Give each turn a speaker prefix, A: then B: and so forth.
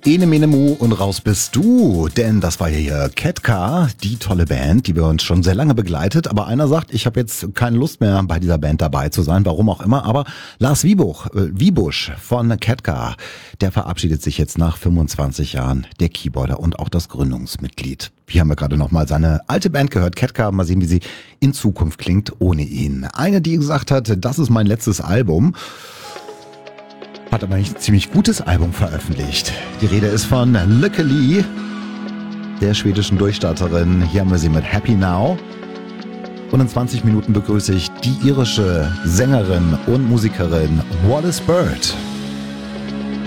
A: Ene mene mu und raus bist du, denn das war hier Ketka, die tolle Band, die bei uns schon sehr lange begleitet, aber einer sagt, ich habe jetzt keine Lust mehr bei dieser Band dabei zu sein, warum auch immer, aber Lars Wiebusch von Ketka, der verabschiedet sich jetzt nach 25 Jahren, der Keyboarder und auch das Gründungsmitglied. Hier haben wir gerade nochmal seine alte Band gehört, Ketka, mal sehen, wie sie in Zukunft klingt ohne ihn. Eine, die gesagt hat, das ist mein letztes Album, hat aber ein ziemlich gutes Album veröffentlicht. Die Rede ist von Lykke Li, der schwedischen Durchstarterin. Hier haben wir sie mit Happy Now. Und in 20 Minuten begrüße ich die irische Sängerin und Musikerin Wallis Bird.